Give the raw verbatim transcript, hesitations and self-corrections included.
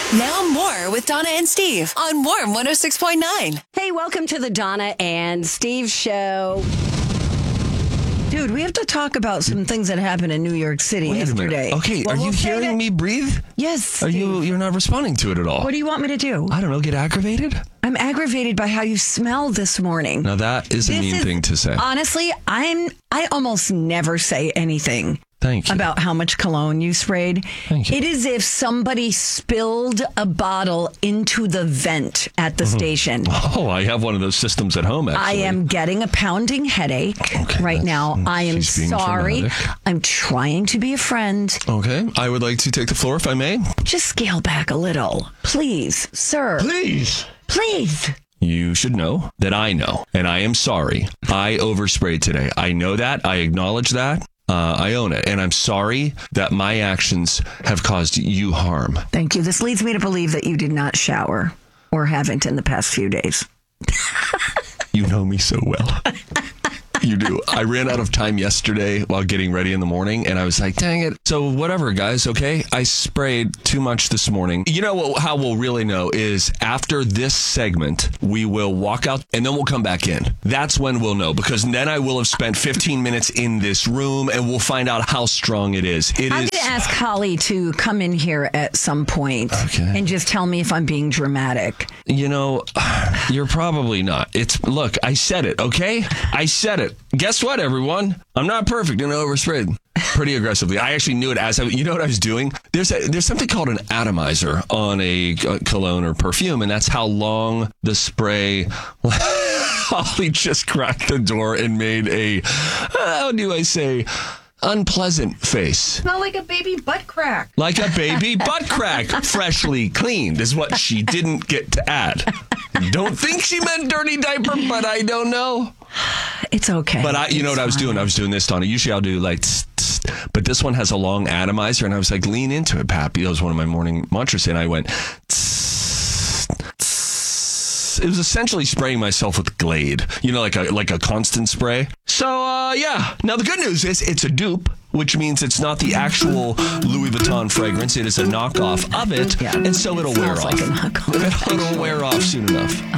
Now more with Donna and Steve on Warm one oh six point nine. Hey, welcome to the Donna and Steve show. Dude, we have to talk about some things that happened in New York City Wait yesterday. a minute. Okay, Well, are we'll you save hearing it. me breathe? Yes. Are Steve. you? You're not responding to it at all. What do you want me to do? I don't know. Get aggravated? I'm aggravated by how you smell this morning. Now that is a This mean is- thing to say. Honestly, I'm. I almost never say anything. Thank you. About how much cologne you sprayed. Thank you. It is if somebody spilled a bottle into the vent at the station. Oh, I have one of those systems at home. Actually, I am getting a pounding headache Okay, right that's- now. I am she's being sorry. dramatic. I'm trying to be a friend. Okay, I would like to take the floor if I may. Just scale back a little. Please, sir. Please. Please. You should know that I know, and I am sorry. I oversprayed today. I know that. I acknowledge that. Uh, I own it, and I'm sorry that my actions have caused you harm. Thank you. This leads me to believe that you did not shower or haven't in the past few days. You know me so well. You do. I ran out of time yesterday while getting ready in the morning, and I was like, dang it. So whatever, guys, okay? I sprayed too much this morning. You know what, how we'll really know is after this segment, we will walk out, and then we'll come back in. That's when we'll know, because then I will have spent fifteen minutes in this room, and we'll find out how strong it is. It I'm is. going to ask Holly to come in here at some point Okay. and just tell me if I'm being dramatic. You know, you're probably not. It's look, I said it, okay? I said it. Guess what, everyone? I'm not perfect and I oversprayed pretty aggressively. I actually knew it as I, you know what I was doing? There's a, there's something called an atomizer on a uh, cologne or perfume, and that's how long the spray. Holly just cracked the door and made a, how do I say, unpleasant face. Smell like a baby butt crack. Like a baby butt crack, freshly cleaned, is what she didn't get to add. Don't think she meant dirty diaper, but I don't know. It's okay. But I, you know what I was doing? I was doing this, Donna. Usually I'll do like, tss, tss, but this one has a long atomizer, and I was like, lean into it, Pappy. That was one of my morning mantras, and I went, tss, tss. It was essentially spraying myself with Glade, you know, like a like a constant spray. So, uh, yeah. Now, the good news is it's a dupe, which means it's not the actual Louis Vuitton fragrance. It is a knockoff of it, Yeah. and so it'll wear Smells off. like a knockoff. It'll wear off soon enough.